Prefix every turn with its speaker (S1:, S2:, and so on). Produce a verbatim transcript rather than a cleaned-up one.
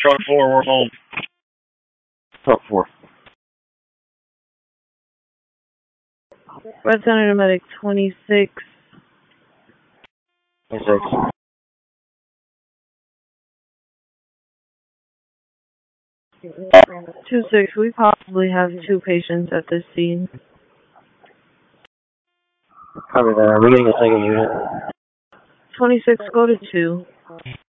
S1: Truck four, we're home.
S2: Truck four.
S3: Red Center Medic twenty-six.
S2: twenty-six.
S3: two six, we possibly have two patients at this scene.
S2: Copy that. Are we getting a second unit?
S3: twenty-six, go to two.